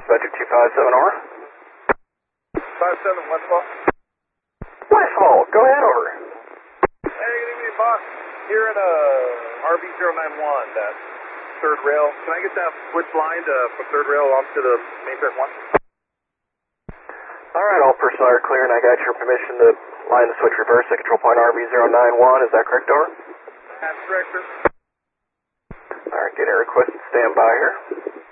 Subject 257 over. 57 Westfall. Westfall, go ahead over. Hey, good evening, boss. Here at RB091, that third rail. Can I get that switch line from third rail onto the main thread 1? Alright, all personnel are clear, and I got your permission to line the switch reverse at control point RB091. Is that correct, over? That's correct, sir. Alright, getting a requested standby here.